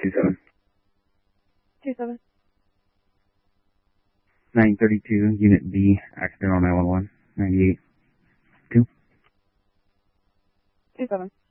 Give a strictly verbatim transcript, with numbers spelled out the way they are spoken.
two seven. two seven. nine thirty-two, Unit B, accident on nine one one, ninety-eight. two. two seven.